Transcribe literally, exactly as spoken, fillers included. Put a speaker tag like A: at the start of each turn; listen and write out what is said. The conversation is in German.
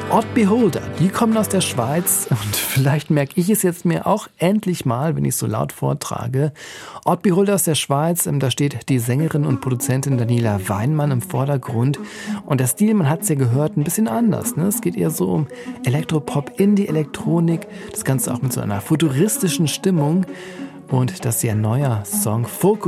A: Odd Beholder, die kommen aus der Schweiz und vielleicht merke ich es jetzt mir auch endlich mal, wenn ich es so laut vortrage. Odd Beholder aus der Schweiz, da steht die Sängerin und Produzentin Daniela Weinmann im Vordergrund und der Stil, man hat es ja gehört, ein bisschen anders. Ne? Es geht eher so um Elektropop, Indie-Elektronik, das Ganze auch mit so einer futuristischen Stimmung und das ist ihr neuer Song Focus